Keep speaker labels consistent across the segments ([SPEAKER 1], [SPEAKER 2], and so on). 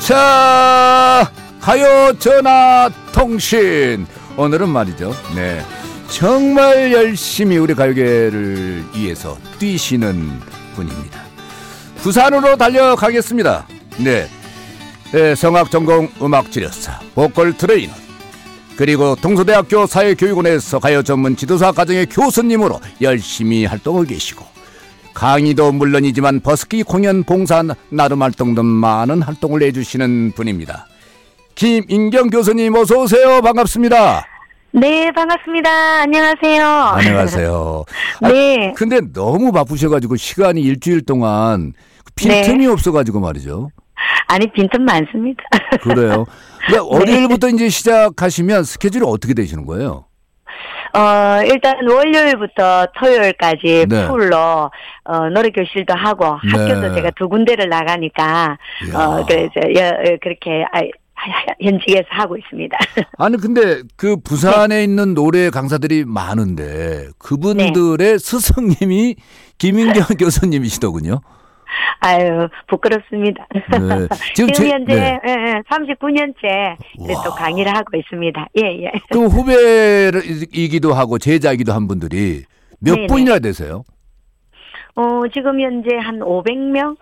[SPEAKER 1] 자, 가요 전화 통신. 오늘은 말이죠. 네. 정말 열심히 우리 가요계를 위해서 뛰시는 분입니다. 부산으로 달려가겠습니다. 네. 성악 전공 음악 지도사, 보컬 트레이너, 그리고 동서대학교 사회교육원에서 가요 전문 지도사 과정의 교수님으로 열심히 활동을 계시고, 강의도 물론이지만 버스키 공연 봉사 나름 활동도 많은 활동을 해주시는 분입니다. 김인경 교수님 어서 오세요. 반갑습니다.
[SPEAKER 2] 네, 반갑습니다. 안녕하세요.
[SPEAKER 1] 안녕하세요.
[SPEAKER 2] 네.
[SPEAKER 1] 근데 너무 바쁘셔가지고 시간이 일주일 동안 빈틈이 없어가지고 말이죠.
[SPEAKER 2] 아니, 빈틈 많습니다.
[SPEAKER 1] 그래요? 근데 월요일부터 이제 시작하시면 스케줄이 어떻게 되시는 거예요?
[SPEAKER 2] 일단 월요일부터 토요일까지
[SPEAKER 1] 네.
[SPEAKER 2] 풀로 노래교실도 하고 학교도 제가 두 군데를 나가니까 그래서 그렇게 현직에서 하고 있습니다.
[SPEAKER 1] 아니 근데 그 부산에 있는 노래 강사들이 많은데 그분들의 스승님이 김인경 교수님이시더군요.
[SPEAKER 2] 아유, 부끄럽습니다.
[SPEAKER 1] 네.
[SPEAKER 2] 지금 현재 39년째 또 강의를 하고 있습니다. 예.
[SPEAKER 1] 그 후배이기도 하고 제자이기도 한 분들이 몇
[SPEAKER 2] 네네.
[SPEAKER 1] 분이나 되세요?
[SPEAKER 2] 지금 현재 한 500명?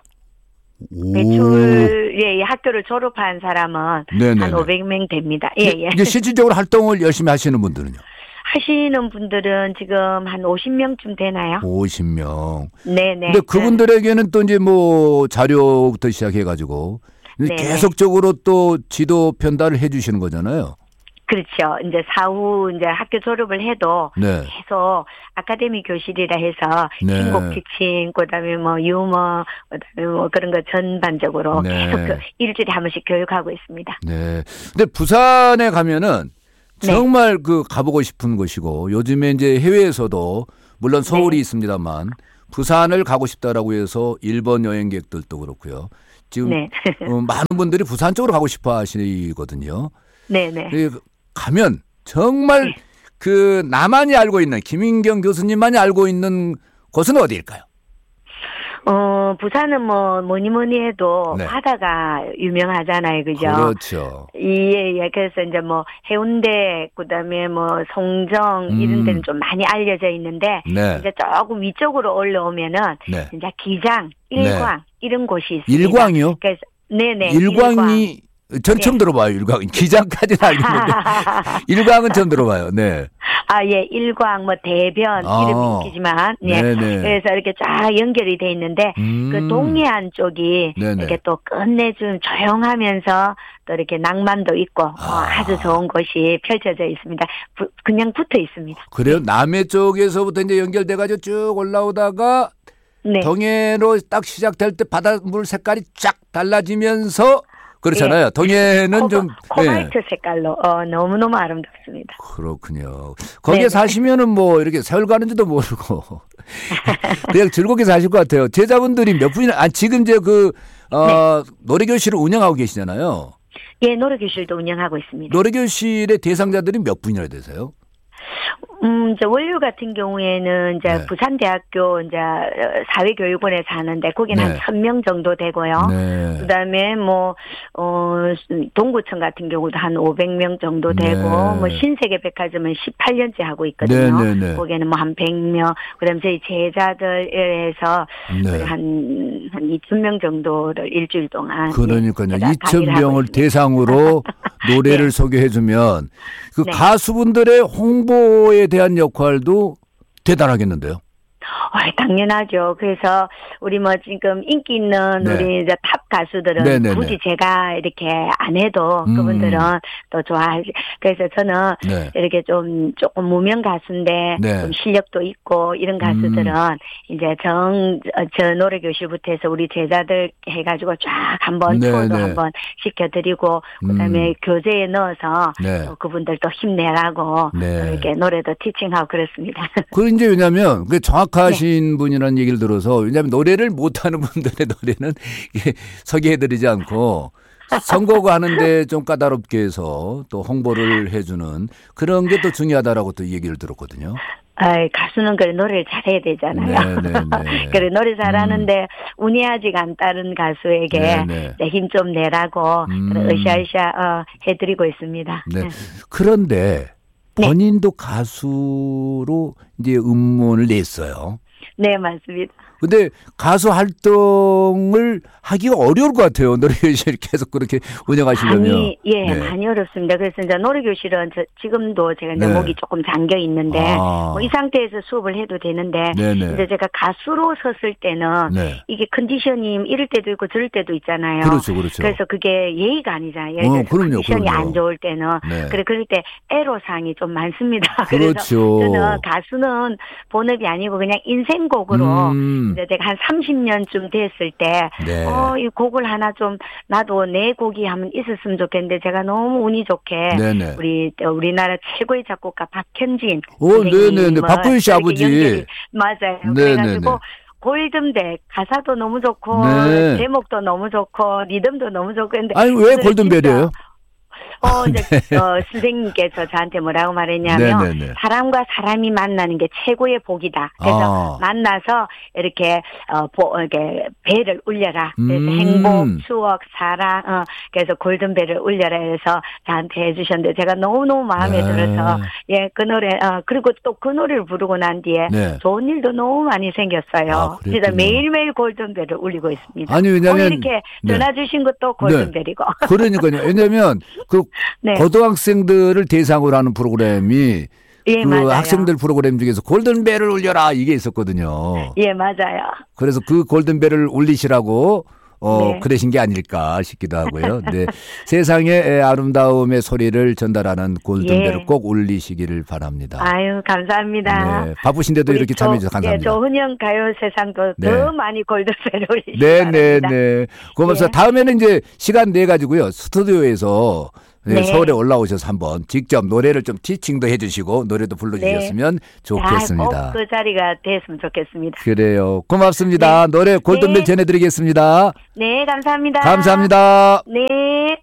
[SPEAKER 2] 매출, 학교를 졸업한 사람은
[SPEAKER 1] 네네네.
[SPEAKER 2] 한 500명 됩니다. 예.
[SPEAKER 1] 이제 실질적으로 활동을 열심히 하시는 분들은요?
[SPEAKER 2] 하시는 분들은 지금 한 50명쯤 되나요?
[SPEAKER 1] 50명.
[SPEAKER 2] 네네.
[SPEAKER 1] 근데 그분들에게는 또 이제 뭐 자료부터 시작해가지고
[SPEAKER 2] 네네.
[SPEAKER 1] 계속적으로 또 지도 편달을 해주시는 거잖아요.
[SPEAKER 2] 그렇죠. 이제 사후 이제 학교 졸업을 해도
[SPEAKER 1] 네.
[SPEAKER 2] 계속 아카데미 교실이라 해서
[SPEAKER 1] 네.
[SPEAKER 2] 신곡 피칭, 그다음에 뭐 유머, 그다음에 뭐 그런 거 전반적으로
[SPEAKER 1] 네.
[SPEAKER 2] 계속 일주일에 한 번씩 교육하고 있습니다.
[SPEAKER 1] 네. 근데 부산에 가면은 정말 그 가보고 싶은 곳이고 요즘에 이제 해외에서도 물론 서울이 있습니다만 부산을 가고 싶다라고 해서 일본 여행객들도 그렇고요. 지금 많은 분들이 부산 쪽으로 가고 싶어 하시거든요.
[SPEAKER 2] 네네.
[SPEAKER 1] 가면 정말 그 나만이 알고 있는 김인경 교수님만이 알고 있는 곳은 어디일까요?
[SPEAKER 2] 부산은 뭐니 해도
[SPEAKER 1] 네.
[SPEAKER 2] 바다가 유명하잖아요. 그죠?
[SPEAKER 1] 그렇죠.
[SPEAKER 2] 예. 그래서 이제 뭐 해운대, 그다음에 뭐 송정 이런 데는 좀 많이 알려져 있는데
[SPEAKER 1] 네.
[SPEAKER 2] 이제 조금 위쪽으로 올라오면은 이제 기장, 일광 이런 곳이 있습니다.
[SPEAKER 1] 일광이요?
[SPEAKER 2] 그래서 네네.
[SPEAKER 1] 일광이 전 처음 들어봐요. 일광. 기장까지는 알겠는데 일광은 처음 들어봐요. 네.
[SPEAKER 2] 일광, 대변 이름이 있지만,
[SPEAKER 1] 네네.
[SPEAKER 2] 그래서 이렇게 쫙 연결이 돼 있는데 그 동해안 쪽이
[SPEAKER 1] 네네.
[SPEAKER 2] 이렇게 또 끝내준 조용하면서 또 이렇게 낭만도 있고 아주 좋은 곳이 펼쳐져 있습니다. 그냥 붙어 있습니다.
[SPEAKER 1] 그래요? 남해 쪽에서부터 이제 연결돼가지고 쭉 올라오다가 동해로 딱 시작될 때 바닷물 색깔이 쫙 달라지면서 그렇잖아요. 동해는 좀
[SPEAKER 2] 코발트 색깔로 너무너무 아름답습니다.
[SPEAKER 1] 그렇군요. 거기에 사시면은 뭐 이렇게 세월 가는지도 모르고 그냥 즐겁게 사실 것 같아요. 제자분들이 몇 분이나 지금 이제 노래교실을 운영하고 계시잖아요.
[SPEAKER 2] 예, 노래교실도 운영하고 있습니다.
[SPEAKER 1] 노래교실의 대상자들이 몇 분이나 되세요?
[SPEAKER 2] 이제 원료 같은 경우에는 이제 부산대학교 이제 사회교육원에서 하는데 거기는 한 1000명 정도 되고요. 그다음에 동구청 같은 경우도 한 500명 정도 되고 신세계백화점은 18년째 하고 있거든요. 거기는 한 100명. 그다음에 저희 제자들에서 한 2000명 정도를 일주일 동안
[SPEAKER 1] 그러니까요. 2000명을 대상으로 노래를 소개해주면 그 가수분들의 홍보에 대한 역할도 대단하겠는데요.
[SPEAKER 2] 당연하죠. 그래서 우리 지금 인기 있는 우리 이제 탑 가수들은 굳이 제가 이렇게 안 해도 그분들은 또 좋아하지. 그래서 저는 이렇게 조금 무명 가수인데 좀 실력도 있고 이런 가수들은 이제 저 노래 교실부터 해서 우리 제자들 해가지고 쫙 한번 투어도 한번 시켜드리고 그다음에 교재에 넣어서 또 그분들도 힘내라고 이렇게 노래도 티칭하고 그렇습니다.
[SPEAKER 1] 그 이제 왜냐하면 그 정확하신 분이라는 얘기를 들어서 왜냐하면 노래를 못하는 분들의 노래는 소개해드리지 않고 선곡을 하는데 좀 까다롭게 해서 또 홍보를 해주는 그런 게 또 중요하다라고 또 얘기를 들었거든요.
[SPEAKER 2] 가수는 그래 노래를 잘해야 되잖아요. 그래 노래 잘하는데 운이 아직 안 따른 가수에게 힘 좀 내라고 으쌰으쌰 해드리고 있습니다.
[SPEAKER 1] 네. 그런데 본인도 가수로 이제 음원을 냈어요.
[SPEAKER 2] 네, 맞습니다.
[SPEAKER 1] 근데 가수 활동을 하기가 어려울 것 같아요. 노래교실 계속 그렇게 운영하시려면.
[SPEAKER 2] 많이 어렵습니다. 그래서 이제 노래교실은 지금도 제가 이제 목이 조금 잠겨 있는데 뭐 이 상태에서 수업을 해도 되는데 이제 제가 가수로 섰을 때는 이게 컨디션이 이럴 때도 있고 저럴 때도 있잖아요.
[SPEAKER 1] 그렇죠.
[SPEAKER 2] 그래서 그게 예의가 아니잖아요. 예를 들어서 컨디션이 안 좋을 때는 그럴 때 애로사항이 좀 많습니다. 그래서 저는 가수는 본업이 아니고 그냥 인생곡으로 이제 제가 한 30년쯤 됐을 때, 이 곡을 하나 좀, 나도 내 곡이 한번 있었으면 좋겠는데, 제가 너무 운이 좋게, 우리나라 최고의 작곡가 박현진.
[SPEAKER 1] 박구윤 씨 아버지.
[SPEAKER 2] 맞아요. 그래가지고, 골든벨, 가사도 너무 좋고, 제목도 너무 좋고, 리듬도 너무 좋고, 근데.
[SPEAKER 1] 아니, 왜 골든벨이에요?
[SPEAKER 2] 선생님께서 저한테 뭐라고 말했냐면, 사람과 사람이 만나는 게 최고의 복이다. 그래서 만나서 이렇게 배를 울려라. 그래서 행복, 추억, 사랑, 그래서 골든벨을 울려라 해서 저한테 해주셨는데, 제가 너무너무 마음에 들어서, 그 노래, 그리고 또 그 노래를 부르고 난 뒤에 좋은 일도 너무 많이 생겼어요. 진짜 매일매일 골든벨을 울리고 있습니다.
[SPEAKER 1] 아니, 왜냐면.
[SPEAKER 2] 이렇게 전화 주신 것도 골든벨이고.
[SPEAKER 1] 그러니까요. 왜냐면, 고등학생들을 대상으로 하는 프로그램이
[SPEAKER 2] 맞아요.
[SPEAKER 1] 학생들 프로그램 중에서 골든벨을 울려라 이게 있었거든요.
[SPEAKER 2] 맞아요.
[SPEAKER 1] 그래서 그 골든벨을 울리시라고 그러신 게 아닐까 싶기도 하고요. 세상의 아름다움의 소리를 전달하는 골든벨을 꼭 울리시기를 바랍니다.
[SPEAKER 2] 아유, 감사합니다.
[SPEAKER 1] 바쁘신데도 이렇게 참여해 주셔서 감사합니다.
[SPEAKER 2] 조은영 가요 세상도 더 많이 골든벨을 울리시기 바랍니다.
[SPEAKER 1] 고맙습니다. 다음에는 이제 시간 내 가지고요. 스튜디오에서 서울에 올라오셔서 한번 직접 노래를 좀 티칭도 해주시고 노래도 불러주셨으면 좋겠습니다.
[SPEAKER 2] 꼭 그 자리가 됐으면 좋겠습니다.
[SPEAKER 1] 그래요. 고맙습니다. 노래 골든벨 전해드리겠습니다.
[SPEAKER 2] 네, 감사합니다.
[SPEAKER 1] 감사합니다.
[SPEAKER 2] 네.